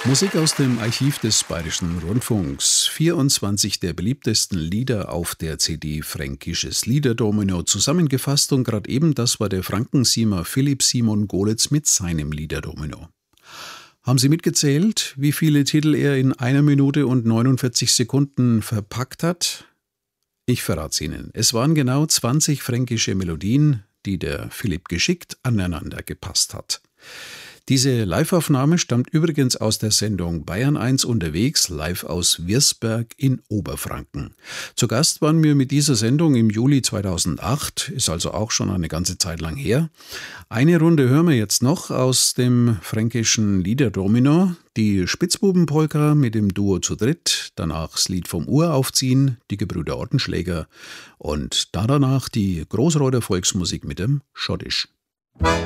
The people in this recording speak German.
Musik aus dem Archiv des Bayerischen Rundfunks. 24 der beliebtesten Lieder auf der CD Fränkisches Liederdomino. Zusammengefasst und gerade eben, das war der Frankensiemer Philipp Simon Golitz mit seinem Liederdomino. Haben Sie mitgezählt, wie viele Titel er in 1 Minute und 49 Sekunden verpackt hat? Ich verrate es Ihnen. Es waren genau 20 fränkische Melodien, die der Philipp geschickt aneinander gepasst hat. Diese Liveaufnahme stammt übrigens aus der Sendung Bayern 1 unterwegs, live aus Wirsberg in Oberfranken. Zu Gast waren wir mit dieser Sendung im Juli 2008, ist also auch schon eine ganze Zeit lang her. Eine Runde hören wir jetzt noch aus dem fränkischen Liederdomino, die Spitzbubenpolka mit dem Duo zu dritt, danach das Lied vom Uraufziehen, die Gebrüder Ottenschläger und danach die Großreuter Volksmusik mit dem Schottisch.